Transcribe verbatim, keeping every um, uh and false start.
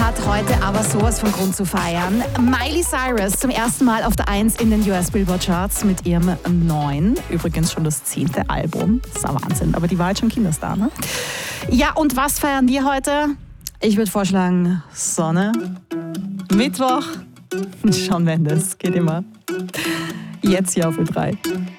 hat heute aber sowas von Grund zu feiern. Miley Cyrus zum ersten Mal auf der eins in den U S Billboard Charts mit ihrem neuen, übrigens schon das zehnte Album. Das ist ein Wahnsinn, aber die war halt schon Kinderstar, ne? Ja, und was feiern wir heute? Ich würde vorschlagen, Sonne, Mittwoch, Shawn Mendes, geht immer. Jetzt hier auf Ö drei.